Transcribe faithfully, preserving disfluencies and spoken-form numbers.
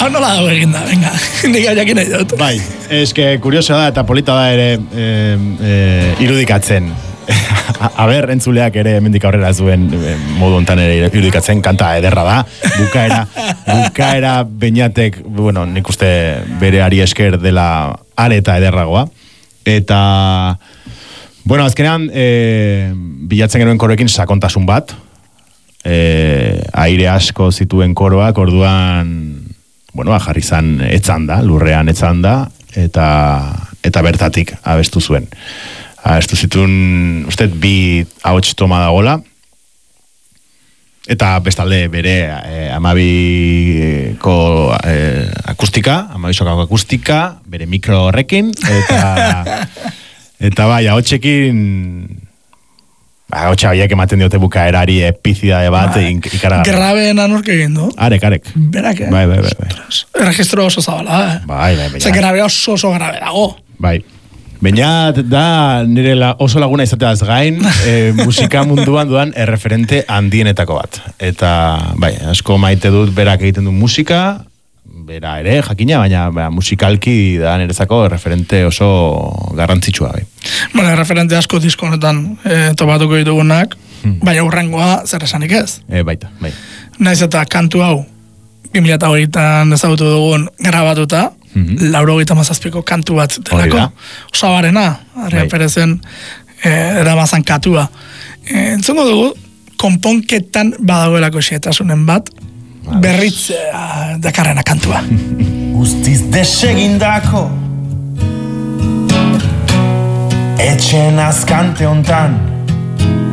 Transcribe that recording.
hau nola dago eginda, venga, nik jakin nahi dut. Bai, eske kurioso da eta polita da ere eh, eh, irudikatzen. A ber, entzuleak ere hemendik aurrera zuen eh, modu hontan ere irudikatzen, kanta ederra da. Bukaera, bukaera Beñatek, bueno, nik uste bere ari esker dela areta ederragoa. Eta, bueno, azkenean, eh, bilatzen genuen koroekin sakontasun bat. Eh, aire asko zituen koroak, orduan, bueno, jarri zan etzan da, lurrean etzan da, eta, eta bertatik abestu zuen. Abestu zituen, uste, bi ahots toma dagola, eta bestalde bere eh, amabiko eh, akustika, amabisokako akustika, bere mikro horrekin, eta, eta bai, ahotsekin... Hotxa horiek ematen diote bukaerari epizidade bat ikaragarri. Grabeen anorke egin du. Arek, arek. Berak, eh? Bai, bai, bai, bai. Registro oso zabala, eh? Bai, bai, bai. Zer grabe oso oso grabe dago. Bai. Beñat da nire la, oso laguna izateaz gain, e, musika munduan duan erreferente handienetako bat. Eta, bai, asko maite dut berak egiten du musika, bera ere, jakina, baina ba, musikalki da niretzako referente oso garrantzitsua. Bai. Bueno, referente asko disko honetan e, topatuko ditugunak, hmm. baina urrengoa zer esanik ez. E, baita, bai. Naiz eta kantu hau, bi mila hogeian ezagutu dugun grabatuta, mm-hmm. laurogeita mazazpiko kantu bat delako. Osabarena, Adrian bai. Perezen e, eramazan katua. E, entzongo dugu, konponketan badagoelako xetasunen bat, berritz uh, dakarrena kantua. Guztiz desegindako etxen azkante hontan